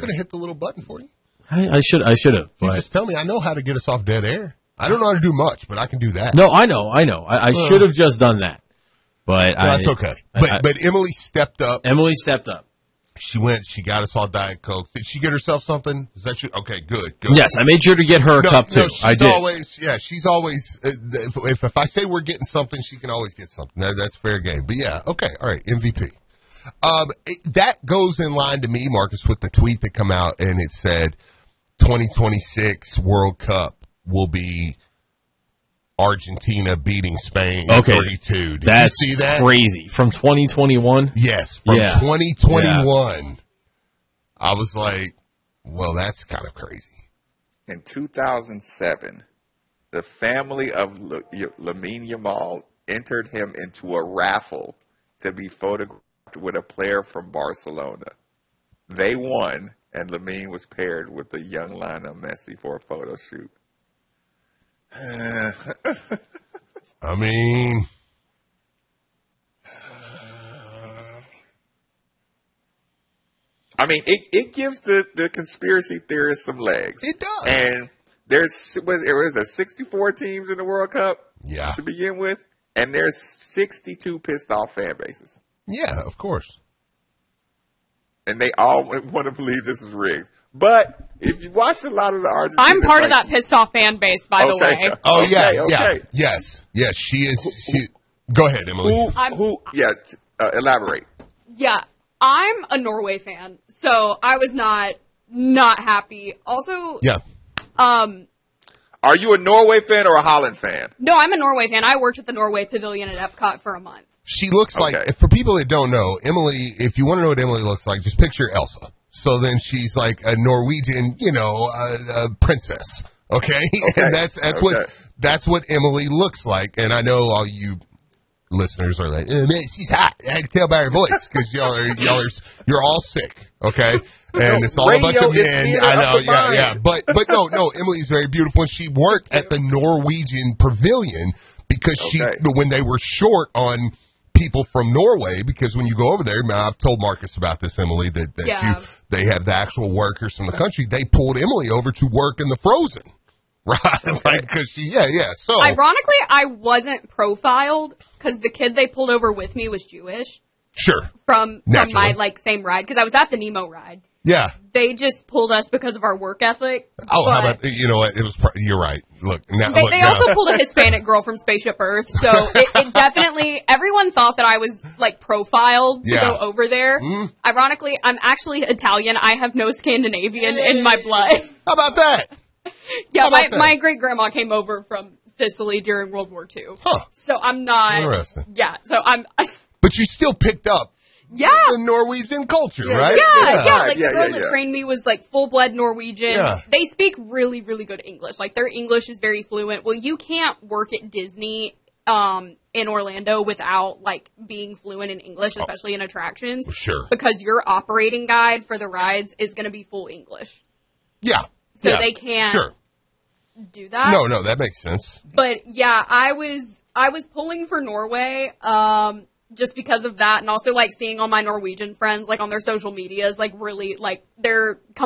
could have hit the little button for you. I should have. You But just tell me. I know how to get us off dead air. I don't know how to do much, but I can do that. no, I know. I should have just done that. But That's okay. But Emily stepped up. Emily stepped up. She went. She got us all Diet Coke. Did she get herself something? Is that okay? Good. Yes, I made sure to get her a cup too. I did. She's always. If I say we're getting something, she can always get something. That's fair game. But yeah, okay, all right. MVP. That goes in line to me, Marcus, with the tweet that come out and it said 2026 World Cup will be Argentina beating Spain 32. Did That's you see that? Crazy. From 2021? Yes, from 2021. Yeah. I was like, well, that's kind of crazy. In 2007, the family of Lamine Yamal entered him into a raffle to be photographed with a player from Barcelona. They won, and Lamine was paired with the young Lionel Messi for a photo shoot. I mean, it gives the conspiracy theorists some legs. It does. And there was 64 teams in the World Cup to begin with, and there's 62 pissed off fan bases. Yeah, of course. And they all want to believe this is rigged. But if you watch a lot of the Argentina, I'm part of that pissed off fan base, by the way. Oh yeah. Yes, she is. Go ahead, Emily. Elaborate. Yeah, I'm a Norway fan, so I was not happy. Also, are you a Norway fan or a Holland fan? No, I'm a Norway fan. I worked at the Norway Pavilion at Epcot for a month. She looks like, for people that don't know, Emily, if you want to know what Emily looks like, just picture Elsa. So then she's like a Norwegian, a princess. Okay? And that's what Emily looks like. And I know all you listeners are like, man, she's hot. I can tell by her voice because you're all sick. Okay? And it's all a bunch of men. I know. Yeah. But no, Emily's very beautiful. And she worked at the Norwegian Pavilion because when they were short on people from Norway, because when you go over there, I've told Marcus about this, Emily, they have the actual workers from the country. They pulled Emily over to work in the Frozen, right? Because So ironically, I wasn't profiled because the kid they pulled over with me was Jewish. Sure. From my same ride because I was at the Nemo ride. Yeah. They just pulled us because of our work ethic. Oh, how about, what? It was, you're right. Look, they also pulled a Hispanic girl from Spaceship Earth. So it definitely, everyone thought that I was like profiled to go over there. Mm-hmm. Ironically, I'm actually Italian. I have no Scandinavian in my blood. How about that? Yeah, my great grandma came over from Sicily during World War II. Huh. So I'm not. Interesting. Yeah. So but you still picked up. Yeah. The Norwegian culture, right? Yeah. Like the girl that trained me was like full-blood Norwegian. Yeah. They speak really, really good English. Like their English is very fluent. Well, you can't work at Disney in Orlando without like being fluent in English, especially in attractions. Sure. Because your operating guide for the rides is going to be full English. Yeah. So they can't do that. No, that makes sense. But yeah, I was pulling for Norway. Just because of that, and also like seeing all my Norwegian friends like on their social medias, like really like they're